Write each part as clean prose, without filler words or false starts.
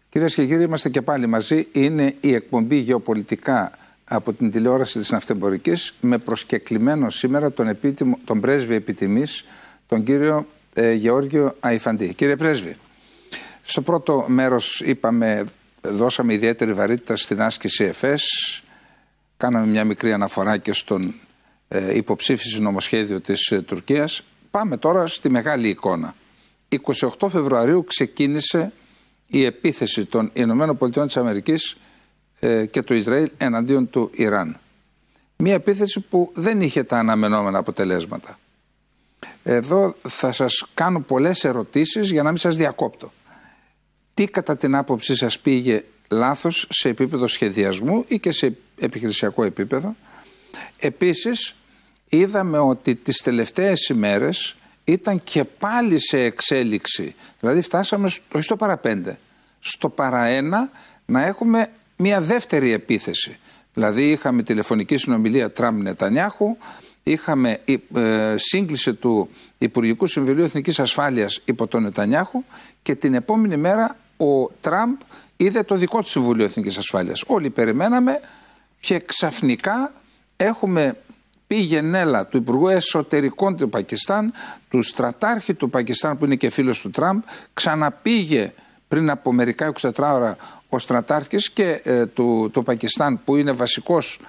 Κυρίες και κύριοι, είμαστε και πάλι μαζί. Είναι η εκπομπή Γεωπολιτικά από την τηλεόραση της Ναυτεμπορικής με προσκεκλημένο σήμερα τον πρέσβη επιτιμής, τον κύριο Γεώργιο Αϊφαντή. Κύριε πρέσβη, στο πρώτο μέρος δώσαμε ιδιαίτερη βαρύτητα στην άσκηση ΕΦΕΣ, κάναμε μια μικρή αναφορά και στον υποψήφιο νομοσχέδιο της Τουρκίας. Πάμε τώρα στη μεγάλη εικόνα. 28 Φεβρουαρίου ξεκίνησε η επίθεση των ΗΠΑ και του Ισραήλ εναντίον του Ιράν. Μια επίθεση που δεν είχε τα αναμενόμενα αποτελέσματα. Εδώ θα σας κάνω πολλές ερωτήσεις για να μην σας διακόπτω. Τι κατά την άποψή σας πήγε λάθος σε επίπεδο σχεδιασμού ή και σε επιχειρησιακό επίπεδο? Επίσης είδαμε ότι τις τελευταίες ημέρες ήταν και πάλι σε εξέλιξη. Δηλαδή φτάσαμε όχι στο παρά 5, στο παρά 1 να έχουμε μια δεύτερη επίθεση. Δηλαδή είχαμε τηλεφωνική συνομιλία Τραμπ-Νετανιάχου, είχαμε σύγκληση του Υπουργικού Συμβουλίου Εθνικής Ασφάλειας υπό τον Νετανιάχου και την επόμενη μέρα ο Τραμπ είδε το δικό του Συμβουλίο Εθνικής Ασφάλειας. Όλοι περιμέναμε και ξαφνικά έχουμε πήγαινέλα του Υπουργού Εσωτερικών του Πακιστάν, του στρατάρχη του Πακιστάν που είναι και φίλος του Τραμπ, ξαναπήγε πριν από μερικά 24 ώρα ο στρατάρχης και του Πακιστάν που είναι βασικός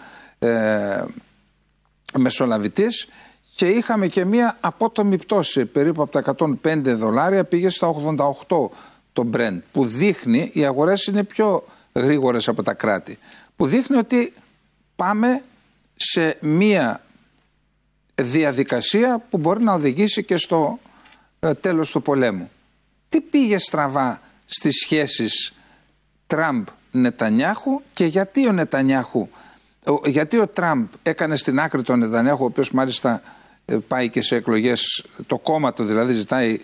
μεσολαβητής και είχαμε και μία απότομη πτώση περίπου από τα $105 πήγε στα 88 το Brent, που δείχνει, οι αγορές είναι πιο γρήγορες από τα κράτη, που δείχνει ότι πάμε σε μία διαδικασία που μπορεί να οδηγήσει και στο τέλος του πολέμου. Τι πήγε στραβά στις σχέσεις Τραμπ-Νετανιάχου και γιατί ο Τραμπ έκανε στην άκρη τον Νετανιάχου, ο οποίος μάλιστα πάει και σε εκλογές, το κόμμα του δηλαδή ζητάει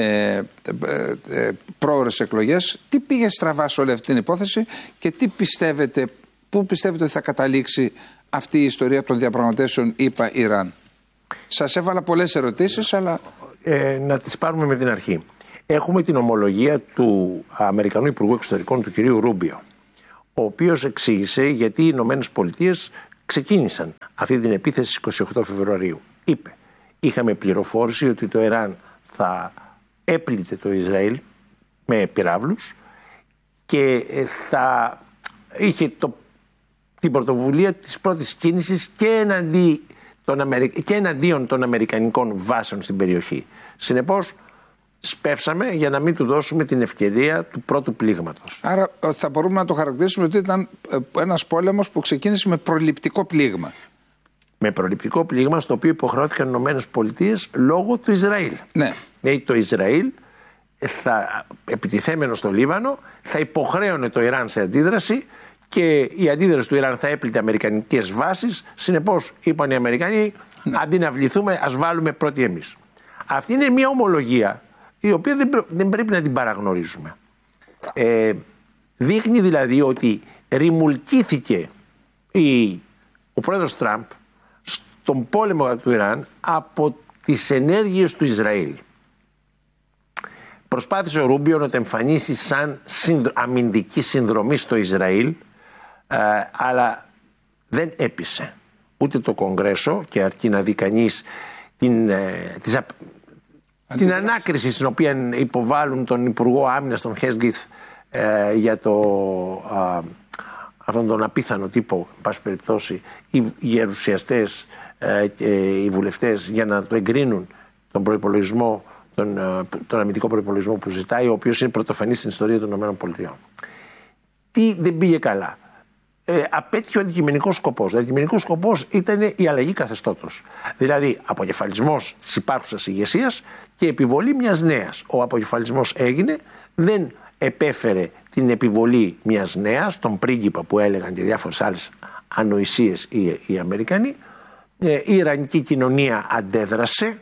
πρόωρες εκλογές. Τι πήγε στραβά σε όλη αυτή την υπόθεση και πού πιστεύετε ότι θα καταλήξει αυτή η ιστορία των διαπραγματεύσεων ΗΠΑ-Ιράν? Σας έβαλα πολλές ερωτήσεις, αλλά... να τις πάρουμε με την αρχή. Έχουμε την ομολογία του Αμερικανού Υπουργού Εξωτερικών, του κυρίου Ρούμπιο, ο οποίος εξήγησε γιατί οι Ηνωμένες Πολιτείες ξεκίνησαν αυτή την επίθεση στις 28 Φεβρουαρίου. Είπε, είχαμε πληροφόρηση ότι το Ιράν θα έπλητε το Ισραήλ με πυράβλους και θα είχε την πρωτοβουλία της πρώτης κίνησης και εναντίον των αμερικανικών βάσεων στην περιοχή. Συνεπώς, σπεύσαμε για να μην του δώσουμε την ευκαιρία του πρώτου πλήγματος. Άρα θα μπορούμε να το χαρακτηρίσουμε ότι ήταν ένας πόλεμος που ξεκίνησε με προληπτικό πλήγμα. Με προληπτικό πλήγμα στο οποίο υποχρεώθηκαν οι Ηνωμένες Πολιτείες λόγω του Ισραήλ. Ναι. Το Ισραήλ, επιτιθέμενο στο Λίβανο, θα υποχρέωνε το Ιράν σε αντίδραση και η αντίδραση του Ιράν θα έπλητε αμερικανικές βάσεις. Συνεπώς, είπαν οι Αμερικανοί, αντί να βληθούμε, ας βάλουμε πρώτοι εμείς. Αυτή είναι μια ομολογία η οποία δεν πρέπει να την παραγνωρίζουμε. Δείχνει δηλαδή ότι ρημουλκήθηκε ο πρόεδρος Τραμπ στον πόλεμο του Ιράν από τις ενέργειες του Ισραήλ. Προσπάθησε ο Ρούμπιο να το εμφανίσει σαν αμυντική συνδρομή στο Ισραήλ, αλλά δεν έπεισε ούτε το Κογκρέσο, και αρκεί να δει κανείς την ανάκριση στην οποία υποβάλλουν τον Υπουργό Άμυνας, τον Χέσγκιθ, για αυτόν τον απίθανο τύπο, εν πάση περιπτώσει, οι γερουσιαστές και οι βουλευτές για να το εγκρίνουν τον προϋπολογισμό, τον αμυντικό προϋπολογισμό που ζητάει, ο οποίος είναι πρωτοφανής στην ιστορία των ΗΠΑ. Τι δεν πήγε καλά? Απέτυχε ο αντικειμενικός σκοπός. Ο αντικειμενικός σκοπός ήταν η αλλαγή καθεστώτος. Δηλαδή, αποκεφαλισμός της υπάρχουσας ηγεσίας και επιβολή μιας νέας. Ο αποκεφαλισμός έγινε, δεν επέφερε την επιβολή μιας νέας, τον πρίγκιπα που έλεγαν και διάφορες άλλες ανοησίες οι Αμερικανοί. Η Ιρανική κοινωνία αντέδρασε,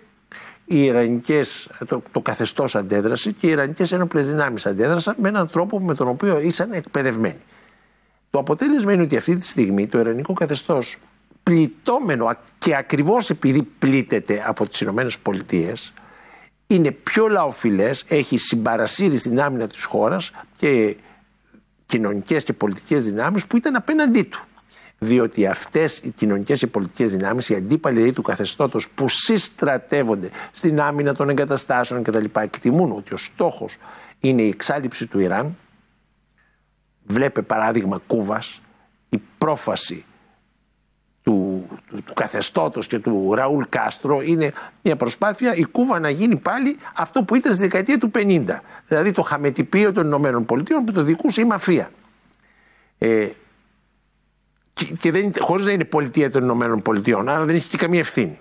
το καθεστώς αντέδρασε και οι Ιρανικές ένοπλες δυνάμεις αντέδρασαν με έναν τρόπο με τον οποίο ήσαν εκπαιδευμένοι. Το αποτέλεσμα είναι ότι αυτή τη στιγμή το ιρανικό καθεστώς, πληττόμενο και ακριβώς επειδή πλήττεται από τις Ηνωμένες Πολιτείες, είναι πιο λαοφιλές, έχει συμπαρασύρει στην άμυνα της χώρας και κοινωνικές και πολιτικές δυνάμεις που ήταν απέναντί του. Διότι αυτές οι κοινωνικές και πολιτικές δυνάμεις, οι αντίπαλοι δηλαδή του καθεστώτος που συστρατεύονται στην άμυνα των εγκαταστάσεων κτλ., εκτιμούν ότι ο στόχος είναι η εξάλληψη του Ιράν. Βλέπε παράδειγμα Κούβας, η πρόφαση του καθεστώτος και του Ραούλ Κάστρο είναι μια προσπάθεια η Κούβα να γίνει πάλι αυτό που ήταν στη δεκαετία του 50. Δηλαδή το χαμετυπίο των Ηνωμένων Πολιτείων που το δικούσε η μαφία. Και χωρίς να είναι πολιτεία των Ηνωμένων Πολιτείων, άρα δεν έχει και καμία ευθύνη.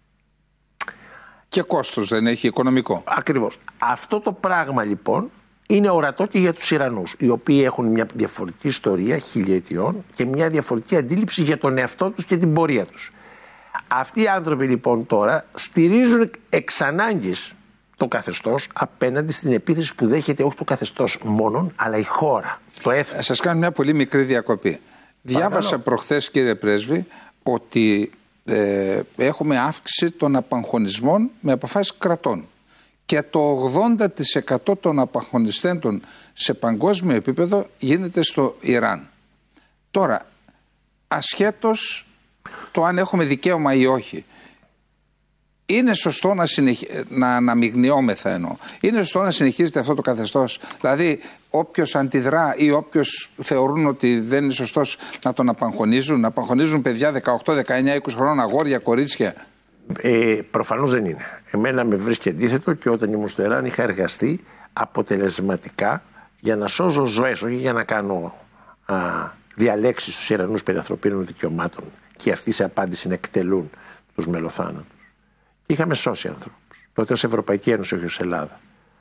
Και κόστος δεν έχει, οικονομικό. Ακριβώς. Αυτό το πράγμα λοιπόν είναι ορατό και για τους Ιρανούς, οι οποίοι έχουν μια διαφορετική ιστορία χιλιετιών και μια διαφορετική αντίληψη για τον εαυτό τους και την πορεία τους. Αυτοί οι άνθρωποι λοιπόν τώρα στηρίζουν εξ ανάγκης το καθεστώς απέναντι στην επίθεση που δέχεται όχι το καθεστώς μόνον, αλλά η χώρα, το έθνος. Σας κάνω μια πολύ μικρή διακοπή. Διάβασα προχθές, κύριε Πρέσβη, ότι έχουμε αύξηση των απαγχωνισμών με αποφάσεις κρατών. Και το 80% των απαγχωνιστέντων σε παγκόσμιο επίπεδο γίνεται στο Ιράν. Τώρα, ασχέτως το αν έχουμε δικαίωμα ή όχι, είναι σωστό να αναμειγνιόμεθα εννοώ. Είναι σωστό να συνεχίζεται αυτό το καθεστώς. Δηλαδή, όποιος αντιδρά ή όποιος θεωρούν ότι δεν είναι σωστός να τον απαγχωνίζουν παιδιά 18, 19, 20 χρόνων, αγόρια, κορίτσια. Προφανώς δεν είναι. Εμένα με βρίσκει αντίθετο και όταν ήμουν στο Ιράν είχα εργαστεί αποτελεσματικά για να σώζω ζωές, όχι για να κάνω διαλέξεις στους Ιρανούς περί ανθρωπίνων δικαιωμάτων και αυτοί σε απάντηση να εκτελούν τους μελοθάνατους. Και είχαμε σώσει ανθρώπους. Τότε ως Ευρωπαϊκή Ένωση, όχι ως Ελλάδα.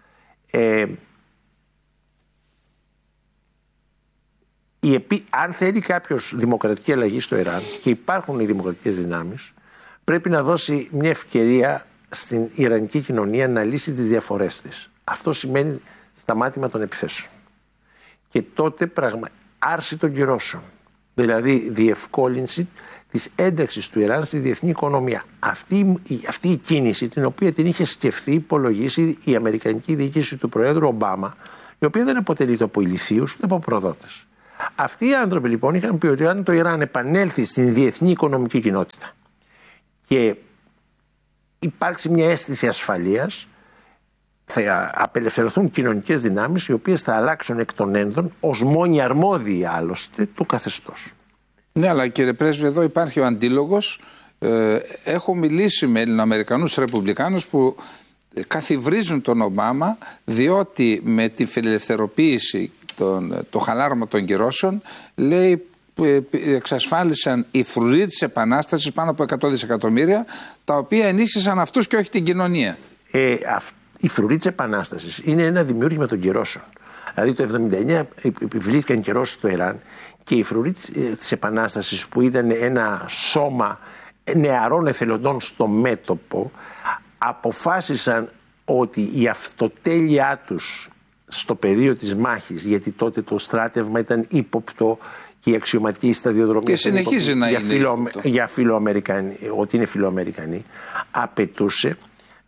Αν θέλει κάποιος δημοκρατική αλλαγή στο Ιράν, και υπάρχουν οι δημοκρατικές δυνάμεις, πρέπει να δώσει μια ευκαιρία στην Ιρανική κοινωνία να λύσει τις διαφορές της. Αυτό σημαίνει σταμάτημα των επιθέσεων. Και τότε άρση των κυρώσεων. Δηλαδή διευκόλυνση της ένταξης του Ιράν στη διεθνή οικονομία. Αυτή η κίνηση, την οποία την είχε σκεφτεί, υπολογίσει η αμερικανική διοίκηση του Προέδρου Ομπάμα, η οποία δεν αποτελείται από ηλιθίους ούτε από προδότες. Αυτοί οι άνθρωποι λοιπόν είχαν πει ότι αν το Ιράν επανέλθει στην διεθνή οικονομική κοινότητα και υπάρξει μια αίσθηση ασφαλείας, θα απελευθερωθούν κοινωνικές δυνάμεις οι οποίες θα αλλάξουν εκ των ένδων ως μόνοι αρμόδιοι άλλωστε του καθεστώς. Ναι, αλλά κύριε Πρέσβη, εδώ υπάρχει ο αντίλογος. Έχω μιλήσει με Ελληνοαμερικανούς Ρεπουμπλικάνους που καθιβρίζουν τον Ομπάμα διότι με τη φιλελευθεροποίηση, το χαλάρωμα των κυρώσεων, λέει, εξασφάλισαν η φρουροί της Επανάστασης πάνω από 100 δισεκατομμύρια, τα οποία ενίσχυσαν αυτούς και όχι την κοινωνία. Η φρουροί της Επανάστασης είναι ένα δημιούργημα των κυρώσεων. Δηλαδή το 1979 επιβλήθηκαν κυρώσεις στο Ιράν και οι φρουροί της Επανάστασης, που ήταν ένα σώμα νεαρών εθελοντών στο μέτωπο, αποφάσισαν ότι η αυτοτέλειά τους στο πεδίο της μάχης, γιατί τότε το στράτευμα ήταν ύποπτο και η αξιωματική σταδιοδρομία και συνεχίζει να είναι για φιλοαμερικανοί, ότι είναι φιλοαμερικανοί, απαιτούσε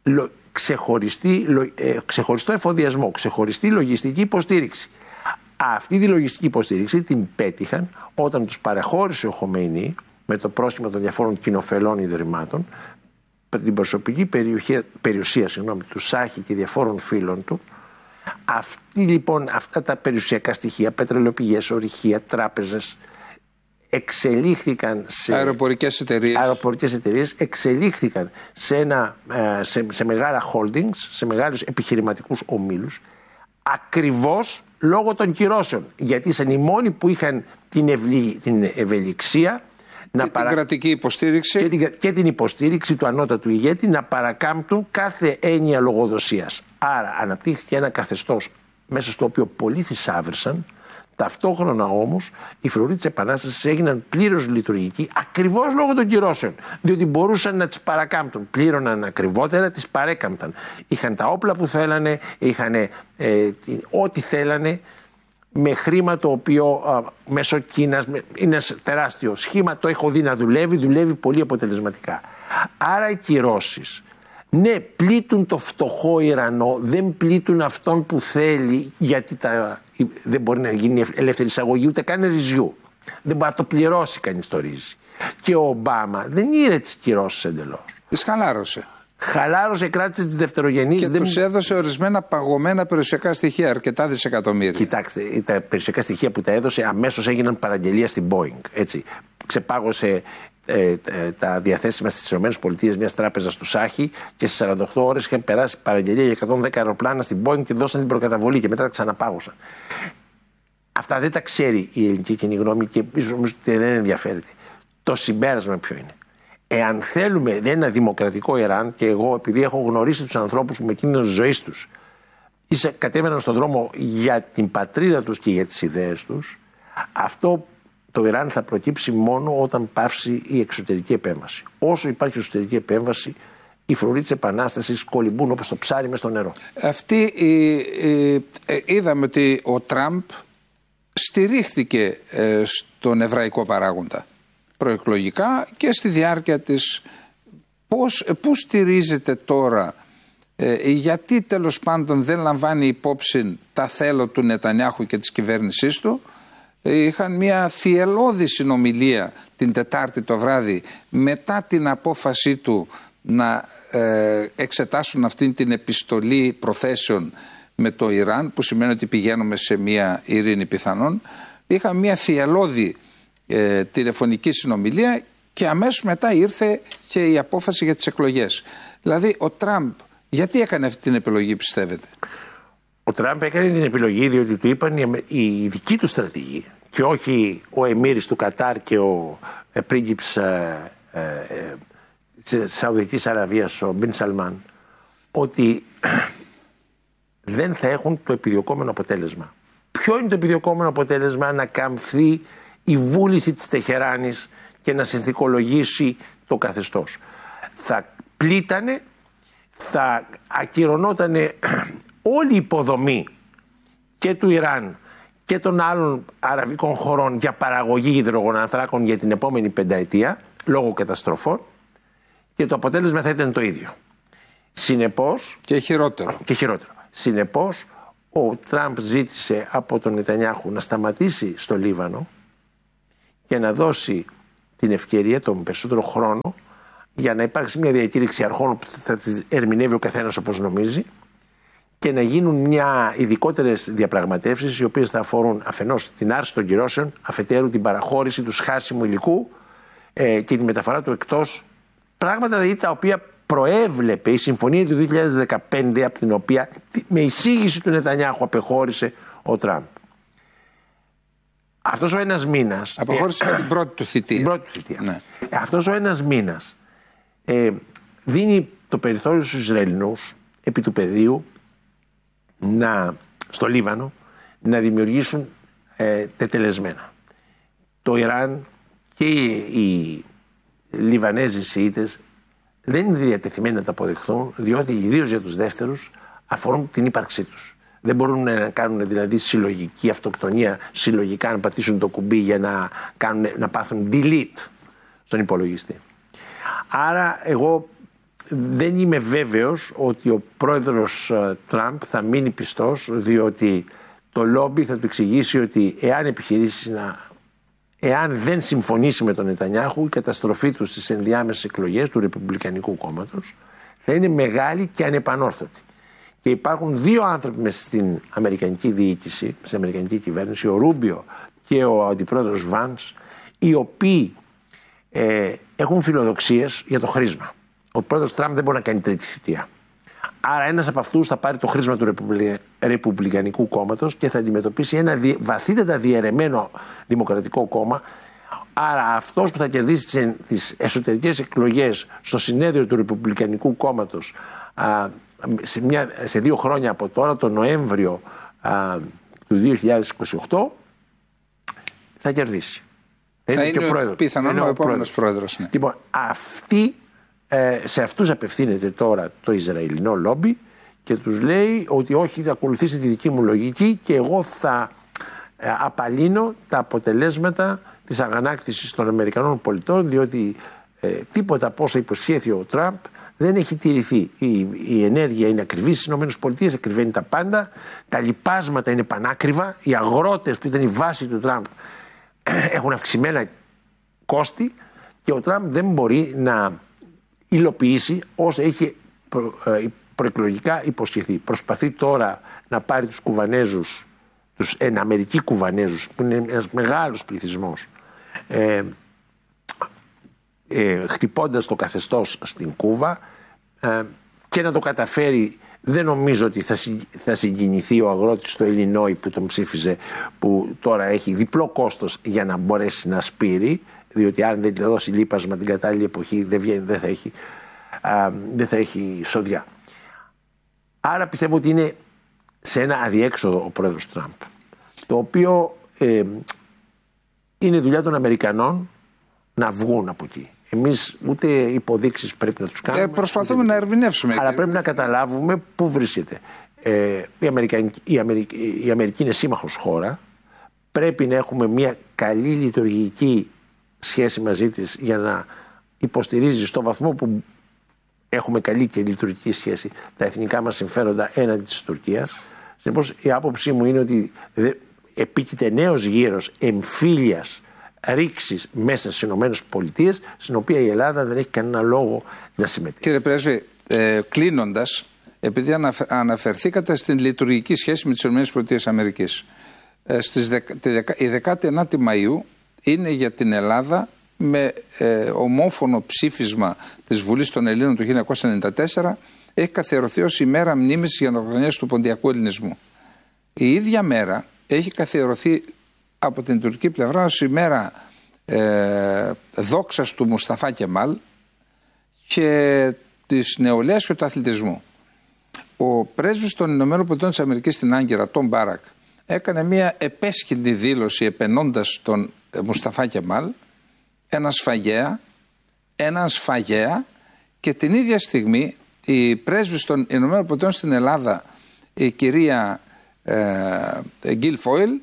ξεχωριστό εφοδιασμό, ξεχωριστή λογιστική υποστήριξη. Αυτή τη λογιστική υποστήριξη την πέτυχαν όταν τους παραχώρησε ο Χομέινι με το πρόσχημα των διαφόρων κοινοφελών ιδρυμάτων την προσωπική περιουσία του Σάχη και διαφόρων φίλων του. Αυτά τα περιουσιακά στοιχεία, πετρελαιοπηγές, ορυχεία, τράπεζες, εξελίχθηκαν σε αεροπορικές εταιρείες, εξελίχθηκαν σε μεγάλα holdings, σε μεγάλους επιχειρηματικούς ομίλους, ακριβώς λόγω των κυρώσεων. Γιατί ήταν οι μόνοι που είχαν την ευελιξία την κρατική υποστήριξη και την υποστήριξη του ανώτατου ηγέτη να παρακάμπτουν κάθε έννοια λογοδοσίας. Άρα αναπτύχθηκε ένα καθεστώς μέσα στο οποίο πολλοί θησάβρισαν. Ταυτόχρονα όμως οι φρουροί της Επανάστασης έγιναν πλήρως λειτουργικοί ακριβώς λόγω των κυρώσεων. Διότι μπορούσαν να τις παρακάμπτουν. Πλήρωναν ακριβότερα, τις παρέκαμπταν. Είχαν τα όπλα που θέλανε, είχαν ό,τι θέλανε, με χρήμα το οποίο μέσω Κίνας είναι ένα τεράστιο σχήμα. Το έχω δει να δουλεύει πολύ αποτελεσματικά. Άρα οι κυρώσεις Ναι, πλήττουν το φτωχό Ιρανό, δεν πλήττουν αυτόν που θέλει, γιατί δεν μπορεί να γίνει ελεύθερη εισαγωγή ούτε καν ρυζιού. Δεν μπορεί να το πληρώσει κανείς το ρύζι. Και ο Ομπάμα δεν ήρε τις κυρώσεις εντελώς. Τις χαλάρωσε. Χαλάρωσε, κράτησε τις δευτερογενείς. Και τους έδωσε ορισμένα παγωμένα περιουσιακά στοιχεία, αρκετά δισεκατομμύρια. Κοιτάξτε, τα περιουσιακά στοιχεία που τα έδωσε αμέσως έγιναν παραγγελία στην Boeing. Έτσι. Ξεπάγωσε τα διαθέσιμα στις ΗΠΑ μιας τράπεζας του Σάχη και στις 48 ώρες είχαν περάσει παραγγελία για 110 αεροπλάνα στην Boeing και δώσαν την προκαταβολή και μετά τα ξαναπάγωσαν. Αυτά δεν τα ξέρει η ελληνική κοινή γνώμη και νομίζω ότι δεν ενδιαφέρεται. Το συμπέρασμα ποιο είναι? Εάν θέλουμε ένα δημοκρατικό Ιράν, και εγώ επειδή έχω γνωρίσει τους ανθρώπους που με κίνδυνο της ζωής τους κατέβαιναν στον δρόμο για την πατρίδα τους και για τις ιδέες τους, αυτό το Ιράν θα προκύψει μόνο όταν πάυσει η εξωτερική επέμβαση. Όσο υπάρχει εξωτερική επέμβαση, οι φρουροί της επανάστασης κολυμπούν όπως το ψάρι μες στο νερό. Είδαμε ότι ο Τραμπ στηρίχθηκε στον εβραϊκό παράγοντα προεκλογικά και στη διάρκεια της. Πού στηρίζεται τώρα, γιατί τέλος πάντων δεν λαμβάνει υπόψη τα θέλω του Νετανιάχου και της κυβέρνησής του? Είχαν μια θυελλώδη συνομιλία την Τετάρτη το βράδυ μετά την απόφασή του να εξετάσουν αυτήν την επιστολή προθέσεων με το Ιράν, που σημαίνει ότι πηγαίνουμε σε μια ειρήνη πιθανόν. Είχαν μια θυελλώδη τηλεφωνική συνομιλία και αμέσως μετά ήρθε και η απόφαση για τις εκλογές. Δηλαδή ο Τραμπ γιατί έκανε αυτή την επιλογή, πιστεύετε? Ο Τραμπ έκανε την επιλογή διότι του είπαν οι δικοί του στρατηγοί και όχι ο εμμύρης του Κατάρ και ο πρίγκιπς της Σαουδικής Αραβίας, ο Μπιν Σαλμάν, ότι δεν θα έχουν το επιδιωκόμενο αποτέλεσμα. Ποιο είναι το επιδιωκόμενο αποτέλεσμα? Να καμφθεί η βούληση της Τεχεράνης και να συνθηκολογήσει το καθεστώς. Θα πλήτανε, θα ακυρωνότανε όλη η υποδομή και του Ιράν και των άλλων αραβικών χωρών για παραγωγή υδρογονανθράκων για την επόμενη πενταετία λόγω καταστροφών και το αποτέλεσμα θα ήταν το ίδιο. Συνεπώς, και χειρότερο. Συνεπώς, ο Τραμπ ζήτησε από τον Νετανιάχου να σταματήσει στο Λίβανο και να δώσει την ευκαιρία, τον περισσότερο χρόνο, για να υπάρξει μια διακήρυξη αρχών που θα τις ερμηνεύει ο καθένας όπως νομίζει και να γίνουν ειδικότερες διαπραγματεύσεις οι οποίες θα αφορούν αφενός την άρση των κυρώσεων, αφετέρου την παραχώρηση του σχάσιμου υλικού και τη μεταφορά του εκτός. Πράγματα δηλαδή τα οποία προέβλεπε η συμφωνία του 2015, από την οποία με εισήγηση του Νετανιάχου απεχώρησε ο Τραμπ. Αυτός ο ένας μήνας... Αποχώρησε την πρώτη του θητεία. Ναι. Αυτός ο ένας μήνας δίνει το περιθώριο στους Ισραηλινούς επί του πεδίου στο Λίβανο να δημιουργήσουν τετελεσμένα. Το Ιράν και οι Λιβανέζοι Σιήτες δεν είναι διατεθειμένοι να τα αποδεχθούν, διότι ιδίως για τους δεύτερους αφορούν την ύπαρξή τους. Δεν μπορούν να κάνουν δηλαδή συλλογική αυτοκτονία, συλλογικά να πατήσουν το κουμπί για να πάθουν delete στον υπολογιστή. Άρα εγώ δεν είμαι βέβαιος ότι ο πρόεδρος Τραμπ θα μείνει πιστός, διότι το λόμπι θα του εξηγήσει ότι εάν δεν συμφωνήσει με τον Νετανιάχου, η καταστροφή του στις ενδιάμεσες εκλογές του Ρεπουμπλικανικού κόμματος θα είναι μεγάλη και ανεπανόρθωτη. Και υπάρχουν δύο άνθρωποι μέσα στην Αμερικανική διοίκηση, στην Αμερικανική κυβέρνηση, ο Ρούμπιο και ο αντιπρόεδρος Βάνς, οι οποίοι έχουν φιλοδοξίες για το χρήσμα. Ο πρόεδρος Τραμπ δεν μπορεί να κάνει τρίτη θητεία. Άρα ένας από αυτούς θα πάρει το χρήσμα του Ρεπουμπλικανικού κόμματος και θα αντιμετωπίσει ένα βαθύτατα διαιρεμένο δημοκρατικό κόμμα. Άρα αυτός που θα κερδίσει τις εσωτερικές εκλογές στο συνέδριο του Ρεπουμπλικανικού κόμματος σε 2 χρόνια από τώρα, τον Νοέμβριο του 2028, θα κερδίσει. Θα είναι πιθανόν ο επόμενος πρόεδρος. Ναι. Λοιπόν, σε αυτούς απευθύνεται τώρα το Ισραηλινό λόμπι και τους λέει ότι όχι, θα ακολουθήσει τη δική μου λογική και εγώ θα απαλύνω τα αποτελέσματα της αγανάκτησης των Αμερικανών πολιτών, διότι τίποτα από όσα υποσχέθη ο Τραμπ δεν έχει τηρηθεί. Η ενέργεια είναι ακριβή στις ΗΠΑ, ακριβένει τα πάντα. Τα λιπάσματα είναι πανάκριβα. Οι αγρότες που ήταν η βάση του Τραμπ έχουν αυξημένα κόστη και ο Τραμπ δεν μπορεί να υλοποιήσει όσα είχε προεκλογικά υποσχεθεί. Προσπαθεί τώρα να πάρει τους Κουβανέζους, τους εναμερικοί Κουβανέζους, που είναι ένας μεγάλος πληθυσμός, χτυπώντας το καθεστώς στην Κούβα, και να το καταφέρει. Δεν νομίζω ότι θα συγκινηθεί ο αγρότης στο Illinois που τον ψήφιζε, που τώρα έχει διπλό κόστος για να μπορέσει να σπείρει, διότι αν δεν δώσει λίπασμα την κατάλληλη εποχή δεν θα έχει σοδιά. Άρα πιστεύω ότι είναι σε ένα αδιέξοδο ο πρόεδρος Τραμπ, το οποίο είναι δουλειά των Αμερικανών να βγουν από εκεί. Εμείς ούτε υποδείξεις πρέπει να τους κάνουμε. Προσπαθούμε να ερμηνεύσουμε. Αλλά πρέπει να καταλάβουμε πού βρίσκεται. Η Αμερική είναι σύμμαχος χώρα. Πρέπει να έχουμε μια καλή λειτουργική σχέση μαζί της για να υποστηρίζει στο βαθμό που έχουμε καλή και λειτουργική σχέση τα εθνικά μας συμφέροντα έναντι της Τουρκίας. Συνεπώς η άποψή μου είναι ότι επίκειται νέος γύρος εμφύλιας ρήξης μέσα στις ΗΠΑ, στην οποία η Ελλάδα δεν έχει κανένα λόγο να συμμετέχει. Κύριε Πρέσβη, κλείνοντας, επειδή αναφερθήκατε στην λειτουργική σχέση με τις ΗΠΑ, η 19η Μαΐου είναι για την Ελλάδα, με ομόφωνο ψήφισμα της Βουλής των Ελλήνων του 1994, έχει καθιερωθεί ως ημέρα μνήμης της γενοκτονίας του Ποντιακού Ελληνισμού. Η ίδια μέρα έχει καθιερωθεί από την τουρκική πλευρά ως ημέρα δόξας του Μουσταφά Κεμάλ και της νεολαίας και του αθλητισμού. Ο πρέσβης των ΗΠΑ στην Άγκυρα, Τον Μπάρακ, έκανε μια επέσχυντη δήλωση επενώντας τον Μουσταφά Κεμάλ, έναν σφαγέα, και την ίδια στιγμή η πρέσβης των ΗΠΑ στην Ελλάδα, η κυρία Γκίλφοιλ,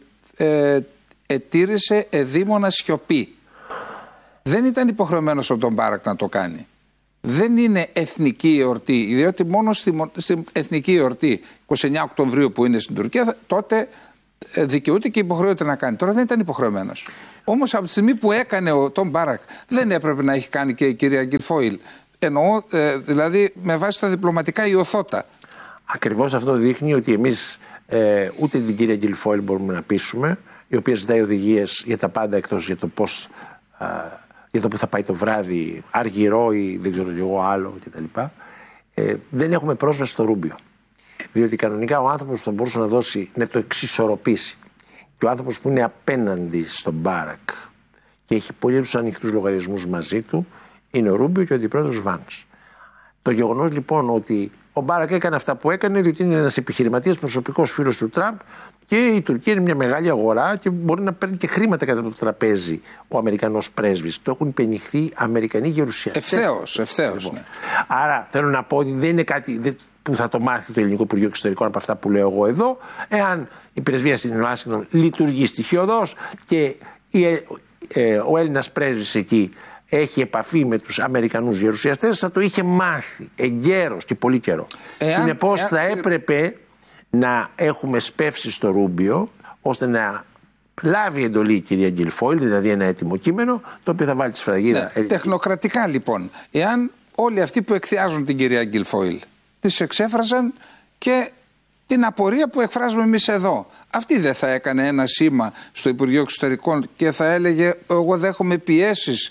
ετήρησε εδήμονα σιωπή. Δεν ήταν υποχρεωμένος ο Τον Μπάρακ να το κάνει. Δεν είναι εθνική εορτή, διότι μόνο στην εθνική εορτή 29 Οκτωβρίου που είναι στην Τουρκία, τότε δικαιούται και υποχρεούται να κάνει. Τώρα δεν ήταν υποχρεωμένος. Όμως από τη στιγμή που έκανε ο Τον Μπάρακ, δεν έπρεπε να έχει κάνει και η κυρία Γκίλφοιλ. Εννοώ δηλαδή με βάση τα διπλωματικά ιωθώτα. Ακριβώς αυτό δείχνει ότι εμείς ούτε την κυρία Γκίλφοιλ μπορούμε να πείσουμε, η οποία ζητάει οδηγίες για τα πάντα εκτός για το πώς, για το που θα πάει το βράδυ, αργυρό ή δεν ξέρω εγώ άλλο κτλ. Δεν έχουμε πρόσβαση στο Ρούμπιο. Διότι κανονικά ο άνθρωπος που θα μπορούσε να δώσει, να το εξισορροπήσει, και ο άνθρωπος που είναι απέναντι στον Μπάρακ και έχει πολλούς ανοιχτούς λογαριασμούς μαζί του, είναι ο Ρούμπιο και ο αντιπρόεδρος Βάνς. Το γεγονός λοιπόν ότι ο Μπάρακ έκανε αυτά που έκανε, διότι είναι ένας επιχειρηματίας προσωπικός φίλος του Τραμπ και η Τουρκία είναι μια μεγάλη αγορά και μπορεί να παίρνει και χρήματα κατά το τραπέζι ο Αμερικανός πρέσβης. Το έχουν πενιχθεί Αμερικανοί γερουσιαστές. Ευθέως. Ναι. Άρα θέλω να πω ότι δεν είναι κάτι που θα το μάθει το Ελληνικό Υπουργείο Εξωτερικών από αυτά που λέω εγώ εδώ, εάν η πρεσβεία στην Ουάσιγκτον λειτουργεί στοιχειωδώς και ο Έλληνας πρέσβης εκεί έχει επαφή με τους Αμερικανούς γερουσιαστές, θα το είχε μάθει εγκαίρος και πολύ καιρό. Συνεπώς θα έπρεπε να έχουμε σπεύσει στο Ρούμπιο, ώστε να λάβει εντολή η κυρία Γκίλφοιλ, δηλαδή ένα έτοιμο κείμενο, το οποίο θα βάλει τη σφραγίδα. Ναι, τεχνοκρατικά λοιπόν, εάν όλοι αυτοί που εκθιάζουν την κυρία Γκίλφοιλ τις εξέφραζαν και την απορία που εκφράζουμε εμείς εδώ, αυτή δεν θα έκανε ένα σήμα στο Υπουργείο Εξωτερικών και θα έλεγε εγώ δέχομαι πιέσεις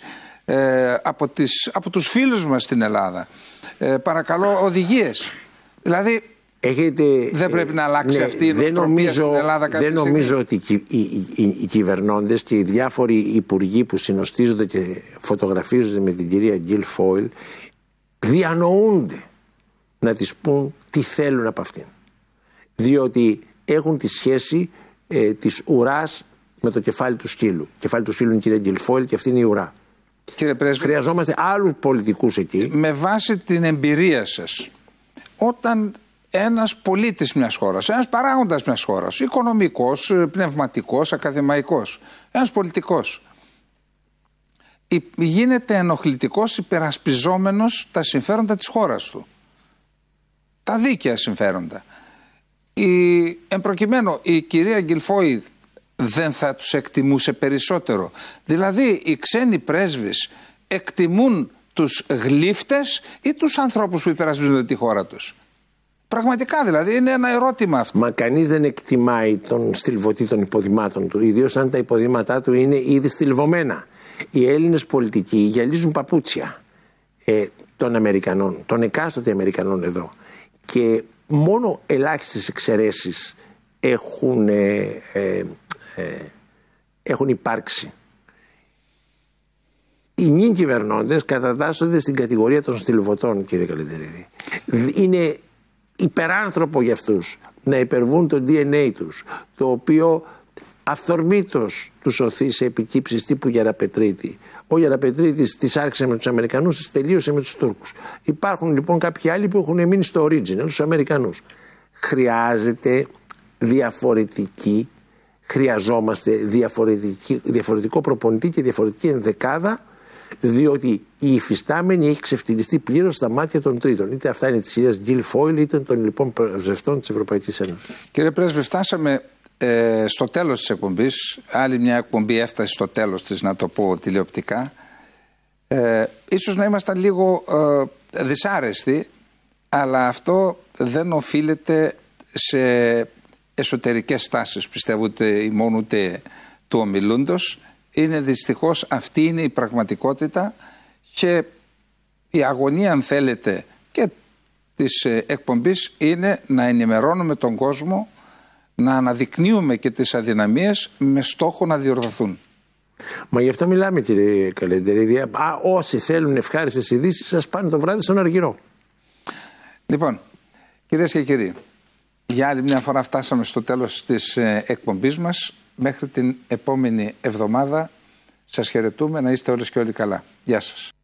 από τους φίλους μας στην Ελλάδα, παρακαλώ οδηγίες. Δηλαδή δεν πρέπει να αλλάξει αυτή η νοοτροπία στην Ελλάδα κάποια στιγμή? Δεν νομίζω ότι οι κυβερνώντες και οι διάφοροι υπουργοί που συνοστίζονται και φωτογραφίζονται με την κυρία Γκίλφοιλ διανοούνται να της πούν τι θέλουν από αυτήν. Διότι έχουν τη σχέση της ουράς με το κεφάλι του σκύλου. Κεφάλι του σκύλου είναι η κυρία Γκίλφοιλ και αυτή είναι η ουρά. Κύριε Πρέσβη, χρειαζόμαστε άλλους πολιτικούς εκεί. Με βάση την εμπειρία σας, όταν ένας πολίτης μιας χώρας, ένας παράγοντας μιας χώρας, οικονομικός, πνευματικός, ακαδημαϊκός, ένας πολιτικός, γίνεται ενοχλητικός υπερασπιζόμενος τα συμφέροντα της χώρας του. Τα δίκαια συμφέροντα. Εν προκειμένου, η κυρία Γκιλφόη δεν θα τους εκτιμούσε περισσότερο? Δηλαδή οι ξένοι πρέσβεις εκτιμούν τους γλύφτες ή τους ανθρώπους που υπερασπίζονται τη χώρα τους? Πραγματικά δηλαδή είναι ένα ερώτημα αυτό. Μα κανείς δεν εκτιμάει τον στυλβωτή των υποδημάτων του, ιδίως αν τα υποδήματά του είναι ήδη στυλβωμένα. Οι Έλληνες πολιτικοί γυαλίζουν παπούτσια των Αμερικανών, των εκάστοτε Αμερικανών εδώ. Και μόνο ελάχιστες εξαιρέσεις έχουν υπάρξει. Οι νυν κυβερνώντες κατατάσσονται στην κατηγορία των στυλβωτών, κύριε Καλεντερίδη. Είναι υπεράνθρωπο για αυτούς να υπερβούν το DNA τους, το οποίο αυθορμήτως τους οθεί σε επικύψεις τύπου Γεραπετρίτη. Ο Γεραπετρίτης τις άρχισε με τους Αμερικανούς, τις τελείωσε με τους Τούρκους. Υπάρχουν λοιπόν κάποιοι άλλοι που έχουν μείνει στο original, τους Αμερικανούς. Χρειαζόμαστε διαφορετικό προπονητή και διαφορετική ενδεκάδα, διότι η υφιστάμενη έχει ξεφτυλιστεί πλήρως στα μάτια των τρίτων. Είτε αυτά είναι της κυρίας Γκιλφόιλ, είτε των λοιπόν πρεσβευτών της Ευρωπαϊκής Ένωσης. Κύριε Πρέσβη, φτάσαμε στο τέλος της εκπομπής. Άλλη μια εκπομπή έφτασε στο τέλος της, να το πω τηλεοπτικά. Ίσως να ήμασταν λίγο δυσάρεστοι, αλλά αυτό δεν οφείλεται σε εσωτερικές στάσεις, πιστεύω, ούτε ημών ούτε του ομιλούντος. Είναι δυστυχώς, αυτή είναι η πραγματικότητα και η αγωνία, αν θέλετε, και της εκπομπής είναι να ενημερώνουμε τον κόσμο, να αναδεικνύουμε και τις αδυναμίες με στόχο να διορθωθούν. Μα γι' αυτό μιλάμε, κύριε Καλεντερίδη. Όσοι θέλουν ευχάριστες ειδήσεις, σας πάνε το βράδυ στον Αργυρό. Λοιπόν, κυρίες και κύριοι, για άλλη μια φορά φτάσαμε στο τέλος της εκπομπής μας. Μέχρι την επόμενη εβδομάδα σας χαιρετούμε, να είστε όλες και όλοι καλά. Γεια σας.